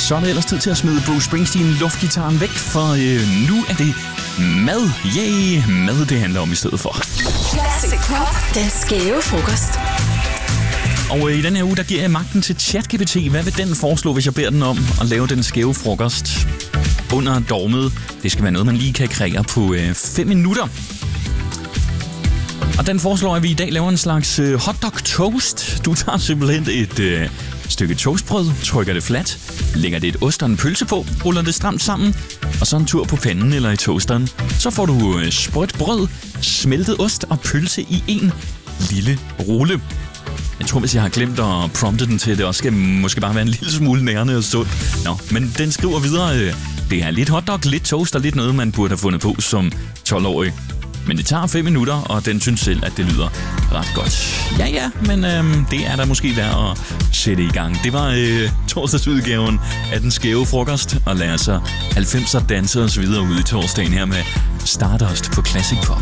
så er det ellers tid til at smide Bruce Springsteen luftgitaren væk, for nu er det mad. Yay, mad det handler om i stedet for. Classic Pop, den skæve frokost. Og i den her uge, der giver jeg magten til ChatGPT. Hvad vil den foreslå, hvis jeg beder den om at lave den skæve frokost under dogmet? Det skal være noget, man lige kan kreere på 5 minutter. Og den foreslår, at vi i dag laver en slags hotdog toast. Du tager simpelthen et stykke toastbrød, trykker det fladt, lægger det et ost og en pølse på, ruller det stramt sammen, og så en tur på panden eller i toasteren. Så får du sprødt brød, smeltet ost og pølse i en lille rulle. Jeg tror, hvis jeg har glemt at prompte den til, at det også skal måske bare være en lille smule nærende og sundt. Nå, men den skriver videre, det er lidt hotdog, lidt toast og lidt noget, man burde have fundet på som 12-årig. Men det tager 5 minutter, og den synes selv, at det lyder ret godt. Ja, men det er der måske værd at sætte i gang. Det var torsdagsudgaven af den skæve frokost, og lad os 90'er danse os videre ud i torsdagen her med Stardust på Classic Pop.